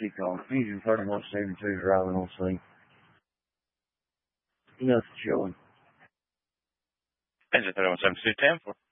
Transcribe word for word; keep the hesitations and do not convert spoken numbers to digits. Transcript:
keep going. Engine thirty-one seventy-two driving on scene. Nothing showing. Engine thirty-one seventy-two, ten for.